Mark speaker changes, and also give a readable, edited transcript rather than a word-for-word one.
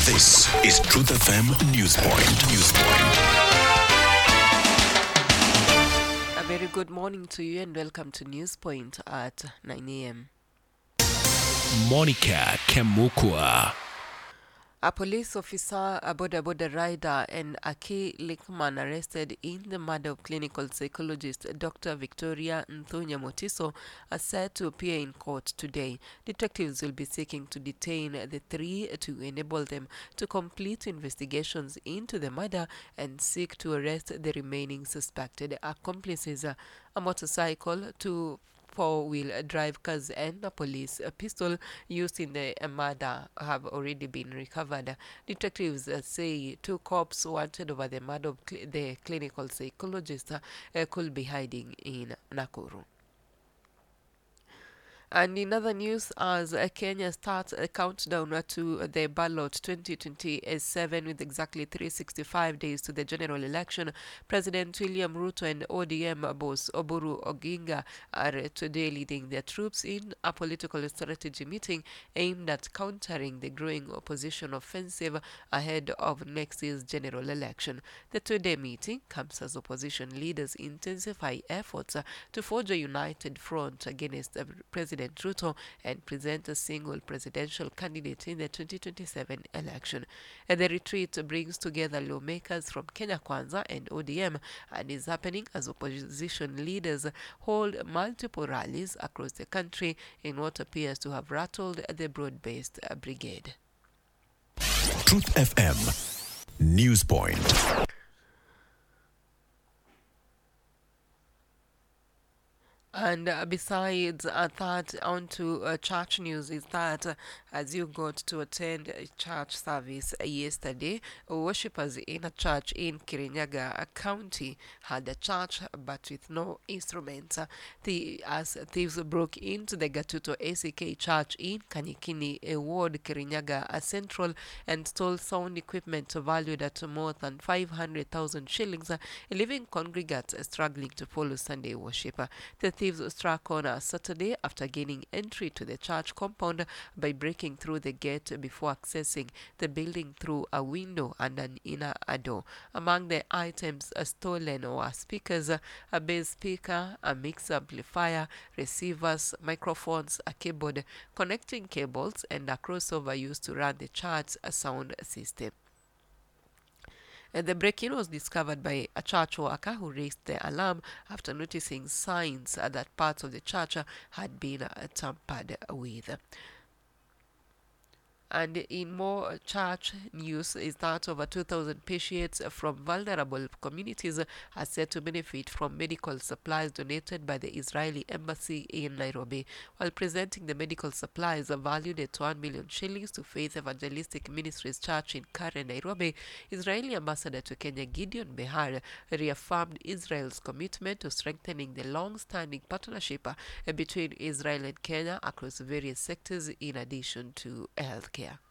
Speaker 1: This is Truth FM Newspoint.
Speaker 2: A very good morning to you and welcome to Newspoint at 9 a.m.
Speaker 1: Monica Kemukwa.
Speaker 2: A police officer, a boda rider, and a key linkman arrested in the murder of clinical psychologist Dr. Victoria Nthunya Motiso are set to appear in court today. Detectives will be seeking to detain the three to enable them to complete investigations into the murder and seek to arrest the remaining suspected accomplices. A motorcycle, two four-wheel drive cars and a police pistol used in the murder have already been recovered. Detectives say two cops wanted over the murder of the clinical psychologist could be hiding in Nakuru. And in other news, as Kenya starts a countdown to the ballot 2027 with exactly 365 days to the general election, President William Ruto and ODM boss Oburu Oginga are today leading their troops in a political strategy meeting aimed at countering the growing opposition offensive ahead of next year's general election. The two-day meeting comes as opposition leaders intensify efforts to forge a united front against President Ruto and present a single presidential candidate in the 2027 election. And the retreat brings together lawmakers from Kenya Kwanza and ODM and is happening as opposition leaders hold multiple rallies across the country in what appears to have rattled the broad-based brigade.
Speaker 1: Truth FM Newspoint.
Speaker 2: And besides that, on to church news is that as you got to attend a church service yesterday, worshippers in a church in Kirinyaga County had a church but with no instruments. As thieves broke into the Gatuto ACK church in Kanyikini Ward, Kirinyaga Central, and stole sound equipment valued at more than 500,000 shillings, leaving congregants struggling to follow Sunday worship. The thieves struck on Saturday after gaining entry to the church compound by breaking through the gate before accessing the building through a window and an inner door. Among the items stolen were speakers, a bass speaker, a mix amplifier, receivers, microphones, a keyboard, connecting cables, and a crossover used to run the church's sound system. The break-in was discovered by a church worker who raised the alarm after noticing signs that parts of the church had been tampered with. And in more church news is that over 2,000 patients from vulnerable communities are set to benefit from medical supplies donated by the Israeli embassy in Nairobi. While presenting the medical supplies valued at 1 million shillings to Faith Evangelistic Ministries Church in Karen, Nairobi, Israeli ambassador to Kenya Gideon Behar reaffirmed Israel's commitment to strengthening the long-standing partnership between Israel and Kenya across various sectors in addition to healthcare.